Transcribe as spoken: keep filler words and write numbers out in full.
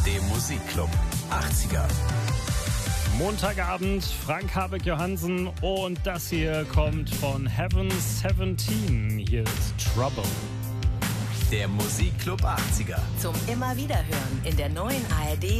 D Musikclub achtziger. Montagabend, Frank Habeck Johansen und das hier kommt von Heaven siebzehn. Hier ist Trouble. Der Musikclub achtziger. Zum immer wieder hören in der neuen A R D